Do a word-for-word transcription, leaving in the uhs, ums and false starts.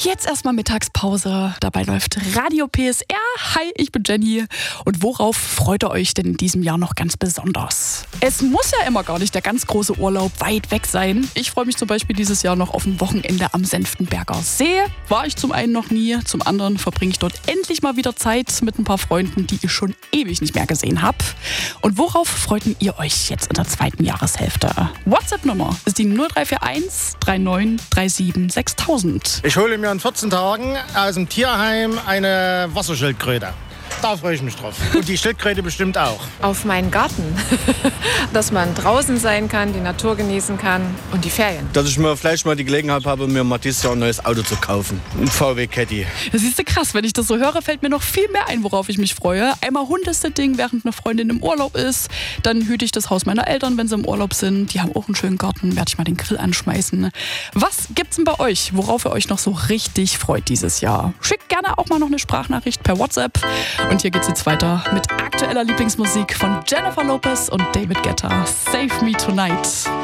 Jetzt erstmal Mittagspause. Dabei läuft Radio P S R. Hi, ich bin Jenny. Und worauf freut ihr euch denn in diesem Jahr noch ganz besonders? Es muss ja immer gar nicht der ganz große Urlaub weit weg sein. Ich freue mich zum Beispiel dieses Jahr noch auf ein Wochenende am Senftenberger See. War ich zum einen noch nie, zum anderen verbringe ich dort endlich mal wieder Zeit mit ein paar Freunden, die ich schon ewig nicht mehr gesehen habe. Und worauf freuten ihr euch jetzt in der zweiten Jahreshälfte? WhatsApp-Nummer ist die null drei vier eins drei neun drei sieben sechstausend. Ich hole mir in vierzehn Tagen aus dem Tierheim eine Wasserschildkröte. Da freue ich mich drauf. Und die Schildkröte bestimmt auch. Auf meinen Garten. Dass man draußen sein kann, die Natur genießen kann und die Ferien. Dass ich mir vielleicht mal die Gelegenheit habe, mir mal dieses Jahr ein neues Auto zu kaufen. Ein V W Caddy. Das ist krass, wenn ich das so höre, fällt mir noch viel mehr ein, worauf ich mich freue. Einmal Hundesitting, während eine Freundin im Urlaub ist. Dann hüte ich das Haus meiner Eltern, wenn sie im Urlaub sind. Die haben auch einen schönen Garten, werde ich mal den Grill anschmeißen. Was gibt's denn bei euch, worauf ihr euch noch so richtig freut dieses Jahr? Schickt gerne auch mal noch eine Sprachnachricht per WhatsApp. Und hier geht's jetzt weiter mit aktueller Lieblingsmusik von Jennifer Lopez und David Guetta. Save Me Tonight.